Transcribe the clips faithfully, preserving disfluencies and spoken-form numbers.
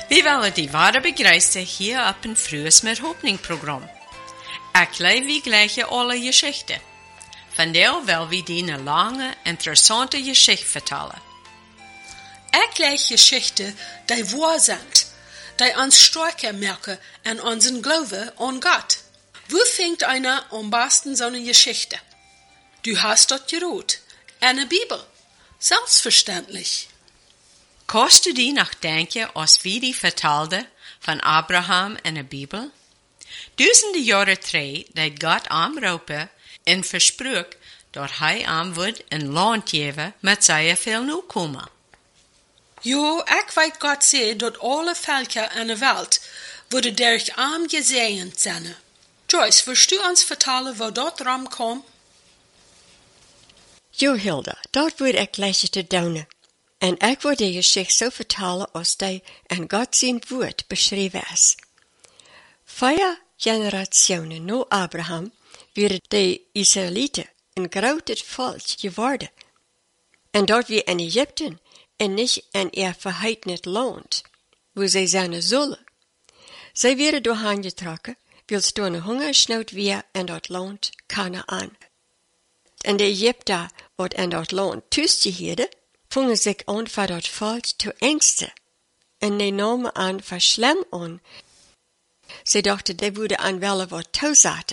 Vi willen die ware begrijzen hier op een Frühes met Hoffnung-programma. Ik leef wie gleiche alle Geschichten. Vandaar wil we die een lange, interessante Geschichte vertellen. Ik lees Geschichten die wahr sind, die uns stärker merken an unseren Glauben an Gott. Wo fängt einer am besten so eine Geschichte? Du hast dort gerot. Eine Bibel. Selbstverständlich. Kannst du die noch denken, als wie die vertelde von Abraham in der Bibel? Duizende jaren terug dat Gott aanroepen en versprach dat hij aan wordt een land geven met zeer veel nakomen. Jo, ik weet Gott zei dat alle Völker in de Welt worden durch arm gesegnet zijn. Joyce, willst du uns vertellen, wo dort rumkommt? Jo, Hilda, dat wordt ik gleich te doen. En ik wil die geschichte zo vertellen als die in God zijn woord beschreven is. Vijf generationen na Abraham werden de Israëlieten een groot volk geworden. En dat weer in Egypte en niet in ihr verheidnet land, wo zij zijn zullen. Zij werden doorheen getrokken, wils door een hongersnood weer in dat land Kanaan. En de Egypter, wat in dat land thuisgehielden, vingen zich aan voor dat volk te angsten. En die namen aan voor slim aan. Ze dachten, die wouden aan wel wat toezaten.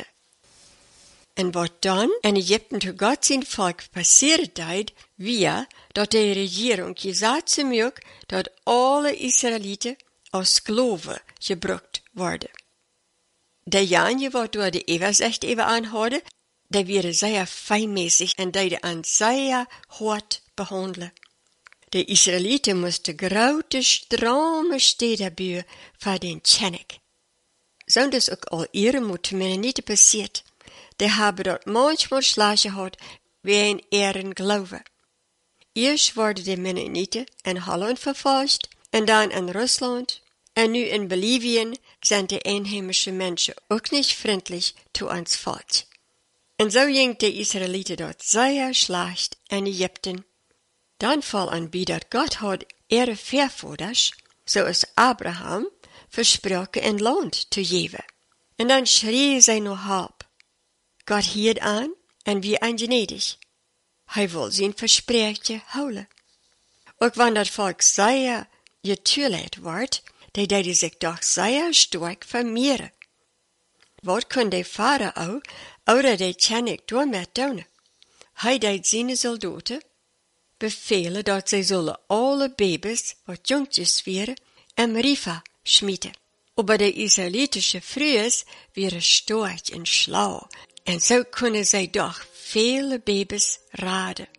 En wat dan in Egypte te God zijn volk passieren deed, weer dat de regering gezegd ze mocht dat alle Israëlieten als Sklaven gebruikt worden. De jaren wat door de Everzicht even aanhouden, die werden zeer fijnmäßig en deden aan zeer hard behandelen. De Israëlieten moesten grote strome steden bouwen voor den Tjennik. Zo dus ook al ihren met de Mennonieten passiert. Die hebben dat manchmal slag gehad wegen ihren Glauben. Eerst worden de Mennonieten in Holland vervolgd en dan in Rusland. En nu in Bolivien zijn de inheimische mensen ook niet vriendelijk toe ons volk. En zo ging de Israëlieten dat zeer slecht in Egypte. Dan val aan bij dat God had ihre voorvaders, zoals Abraham, versproken een land te geven. En dan schreeuwen zij nog hulp. God hield aan en wie aangenedig. Hij wil zijn verspreekje houden. Ook wanneer dat volk zeer getuurleid wordt, die deden zich toch zeer sterk vermeerderen. Wat kon de farao, ouder de Tjennik door met doen? Hij deed zijn soldaten bevelen dat zij zullen alle baby's, wat jongetjes waren, in Rifa schmieden. Aber de israëlitische vrouwen waren sterk en schlau, en zo kunnen zij toch vele baby's raden.